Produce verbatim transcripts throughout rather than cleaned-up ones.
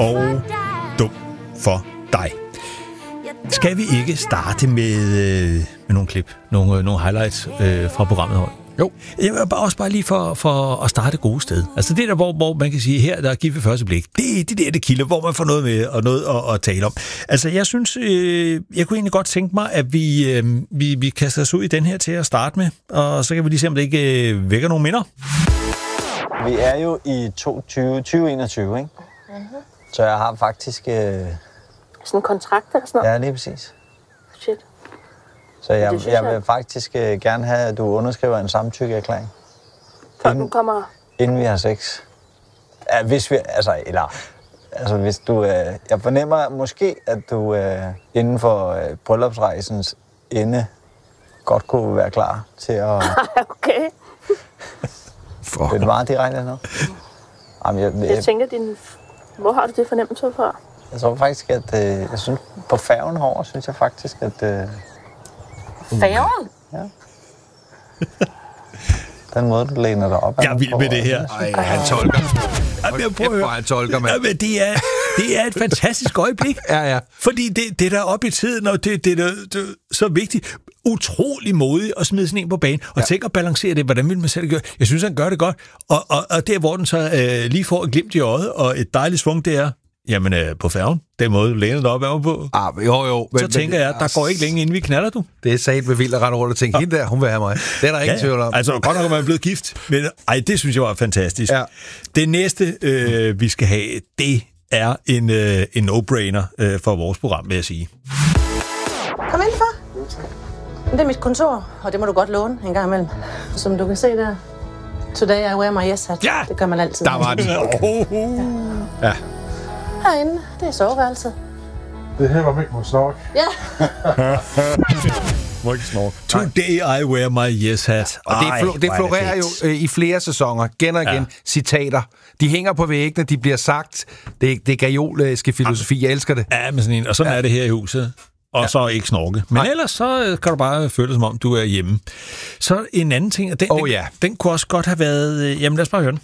og dum for dig. Skal vi ikke starte med, øh, med nogle klip, nogle, nogle highlights øh, fra programmet her? Jo. Jeg vil bare også bare lige for, for at starte et gode sted. Altså det der, hvor, hvor man kan sige, her der er gift ved første blik, det er det der, det kilder, hvor man får noget med og noget at, at tale om. Altså jeg synes, øh, jeg kunne egentlig godt tænke mig, at vi, øh, vi, vi kaster os ud i den her til at starte med, og så kan vi lige se, om det ikke øh, vækker nogle minder. Vi er jo i tyve enogtyve, ikke? Mm-hmm. Så jeg har faktisk... Øh... Sådan en kontrakt eller sådan noget? Ja, lige præcis. Shit. Så jeg, jeg vil faktisk øh, gerne have, at du underskriver en samtykkeerklæring. Før inden, du kommer... Inden vi har sex. Ja, hvis vi... Altså, eller... Altså, hvis du... Øh, jeg fornemmer måske, at du øh, inden for øh, bryllupsrejsens ende godt kunne være klar til at... Okay. Det er meget direkte nu. Jamen, jeg, jeg, jeg tænker, din... Hvor har du det fornemmelse for? Jeg tror faktisk, at... Øh, jeg synes, på færgen herovre, synes jeg faktisk, at... Øh, Færgen? Ja. Den måde, du læner dig op. Jeg er vild med det her. Ej, han tolker. Jamen, jeg prøver at høre. Han tolker, mand. Jamen, det er, det er et fantastisk øjeblik. Ja, ja. Fordi det, det der er oppe i tiden, og det, det, det, det er så vigtigt. Utrolig modig at smide sådan en på banen. Og ja. Tænk at balancere det. Hvordan vil man selv gøre? Jeg synes, han gør det godt. Og, og, og der, hvor den så øh, lige får et glimt i øjet, og et dejligt svung, det er, jamen øh, på færgen, den måde, du læner dig op, er på. Ah, jo, jo. Men, så tænker men, jeg, der går ikke længe, inden vi knaller, du. Det er sat med vildt at rende rundt og tænke, hende der, hun vil have mig. Det er der ingen ja, tvivl om. Altså, godt nok, at man er blevet gift. Men ej, det synes jeg var fantastisk. Ja. Det næste, øh, vi skal have, det er en, øh, en no-brainer øh, for vores program, vil jeg sige. Kom ind, far. Det er mit kontor, og det må du godt låne en gang imellem. Som du kan se der. Today I wear my yes hat. Ja! Det gør man altid. Der var den. Ja. ja. Herinde, det er soveværelset. Det her var ikke må snork. Ja. Må ikke snork. Today I wear my yes hat. Og det, fl- det florerer jo øh, i flere sæsoner, gen og igen, ja. Citater. De hænger på væggene, de bliver sagt. Det er, det er gajolske filosofi, jeg elsker det. Ja, men sådan en, og sådan ja. Er det her i huset. Og ja. Så ikke snorke. Men Nej. Ellers så kan du bare føle det, som om du er hjemme. Så en anden ting, og den, oh, den, ja. den kunne også godt have været... Jamen lad os bare høre den.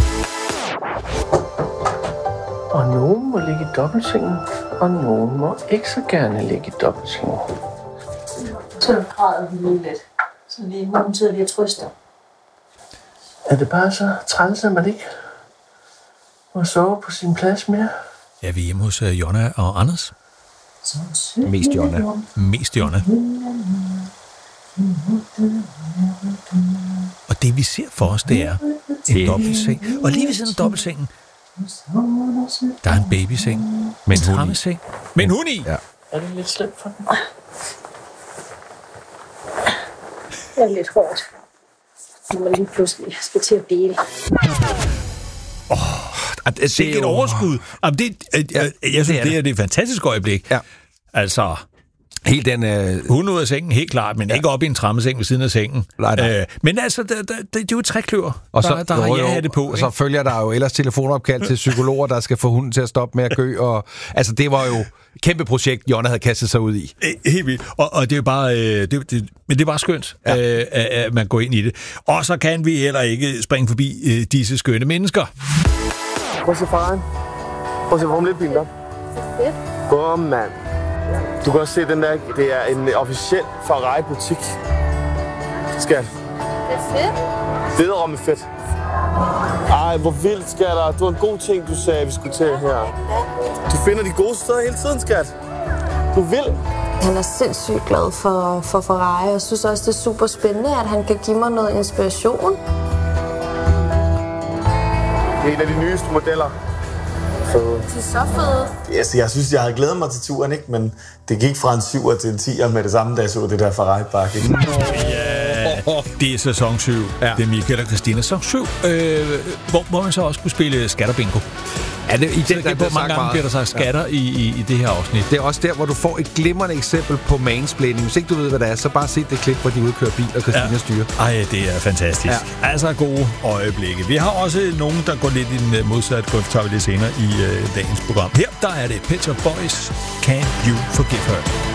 Og nogen må ligge i dobbeltsengen, og nogen må ikke så gerne ligge i dobbeltsengen. Så græder vi lige lidt, så lige nogen tid lige trøster. Er det bare så træls, at man ikke må sove på sin plads mere? Ja, vi er hjemme hos uh, Jonna og Anders. Mest Jonna. Mest Jonna. Og det vi ser for os, det er en dobbeltseng. Og lige ved siden af dobbeltsengen, der er en babyseng. Med en trammeseng. Med en hund i. Ja. Er det lidt slemt for den? Det er lidt hårdt, når man lige pludselig skal til at dele. Åh, oh, det er et overskud. Jamen, det, jeg, jeg, jeg synes, det er, det er et fantastisk øjeblik. Ja. Altså... Helt den... Øh... Hun ud af sengen, helt klart, men ja. Ikke op i en trammeseng ved siden af sengen. Nej, nej. Øh, men altså, det, det, det er jo et trækløver, og så, der, der jo, har jeg det på. Og så følger der jo ellers telefonopkald til psykologer, der skal få hunden til at stoppe med at gø. Og, altså, det var jo et kæmpe projekt, Jonna havde kastet sig ud i. Helt vildt. Og, og det er jo bare... Øh, det, det, men det er bare skønt, ja. øh, at man går ind i det. Og så kan vi heller ikke springe forbi øh, disse skønne mennesker. Prøv at se faren. Prøv at se Formel et-biler. Fedt. Bum, mand. Du kan også se den der, det er en officiel Ferrari-butik. Skat. Det er fedt. Det er fedt. Ej, hvor vildt, skatter. Det var en god ting, du sagde, vi skulle til her. Du finder de gode steder hele tiden, skat. Du vil. Han er sindssygt glad for, for Ferrari. Jeg synes også, det er super spændende, at han kan give mig noget inspiration. Det er en af de nyeste modeller. Fede. De er så fede. Yes, jeg synes, jeg havde glædet mig til turen, ikke? Men det gik fra en syver til en tier med det samme, da jeg så det der Ferrari-bakke. Ja, det er sæson syv. Ja. Det er Michael og Christina. Sæson syv, øh, hvor, hvor man så også kunne spille skatterbingo. Ja, det, i det, der, der, der mange gange bliver der sagt skatter ja. i, i, i det her afsnit. Det er også der, hvor du får et glimrende eksempel på mansplaining. Hvis ikke du ved, hvad det er, så bare se det klip, hvor de udkører bil, og Christina ja. styrer. Ej, det er fantastisk. Ja. Altså gode øjeblikke. Vi har også nogen, der går lidt i den modsatte grøft, tager vi lidt senere i øh, dagens program. Her, der er det Pet Shop Boys, Can You Forgive Her?